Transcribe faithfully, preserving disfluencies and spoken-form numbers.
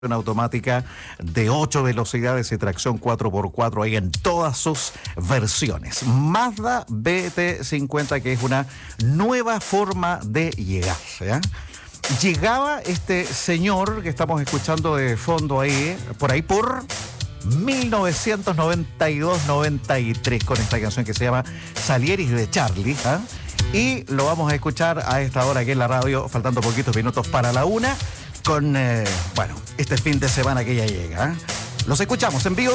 Una automática de ocho velocidades y tracción cuatro por cuatro ahí en todas sus versiones. Mazda B T cincuenta, que es una nueva forma de llegar, ¿ya? Llegaba este señor que estamos escuchando de fondo ahí, por ahí por mil novecientos noventa y dos noventa y tres, con esta canción que se llama Salieris de Charlie, ¿eh? Y lo vamos a escuchar a esta hora aquí en la radio, faltando poquitos minutos para la una, con, eh, bueno, este fin de semana que ya llega, ¿eh? Los escuchamos en vivo.